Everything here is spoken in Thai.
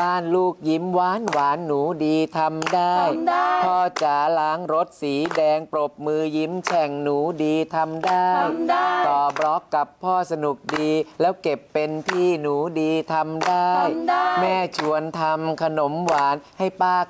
บ้านลูกยิ้มหวานหวานหนูดีทำได้พ่อจ๋าล้างรถสีแดงปรบมือยิ้มแฉ่งหนูดีทำได้ต่อบล็อกกับพ่อสนุกดีแล้วเก็บเป็นที่หนูดีทำได้แม่ชวนทำขนมหวานให้ป้า